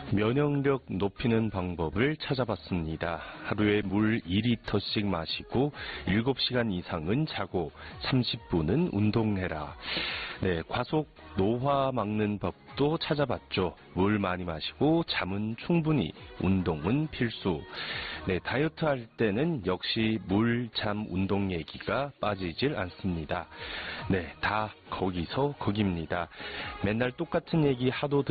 면역력 높이는 방법을 찾아봤습니다. 하루에 물 2리터씩 마시고 7시간 이상은 자고 30분은 운동해라. 네, 과속 노화 막는 법도 찾아봤죠. 물 많이 마시고 잠은 충분히, 운동은 필수. 네, 다이어트 할 때는 역시 물, 잠, 운동 얘기가 빠지질 않습니다. 네, 다 거기서 거기입니다. 맨날 똑같은 얘기 하도